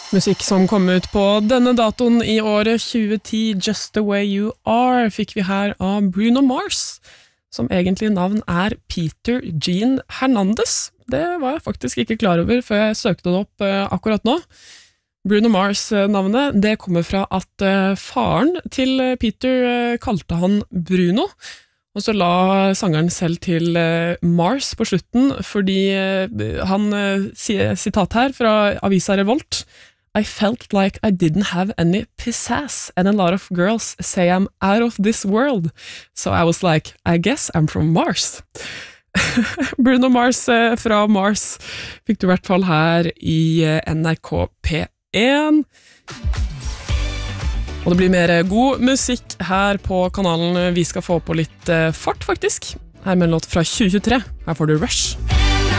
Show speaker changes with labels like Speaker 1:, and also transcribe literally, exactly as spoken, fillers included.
Speaker 1: Musikk som kom ut på denne datoen i året tjue ti, Just the Way You Are, fikk vi her av Bruno Mars, som egentlig navn er Peter Gene Hernandez. Det var jeg faktisk ikke klar over før jeg søkte det opp uh, akkurat nå. Bruno Mars-navnet, det kommer fra at uh, faren til Peter uh, kalte han Bruno, og så la sangeren selv til uh, Mars på slutten, fordi uh, han, uh, sitat her fra avisa Revolt, I felt like I didn't have any pizzazz, and a lot of girls say I'm out of this world. So I was like, I guess I'm from Mars. Bruno Mars eh, fra Mars fikk du I hvert fall her i eh, N R K P en. Og det blir mer god musikk her på kanalen. Vi skal få på litt eh, fart, faktisk. Her med en låt fra tjue tjuetre. Her får du Rush.